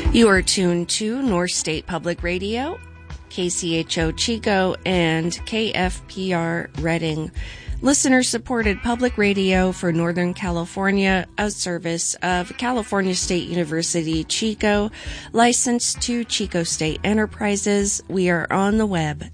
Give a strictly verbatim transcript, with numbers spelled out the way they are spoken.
You are tuned to North State Public Radio, K C H O Chico, and K F P R Redding. Listener-supported public radio for Northern California, a service of California State University, Chico, licensed to Chico State Enterprises. We are on the web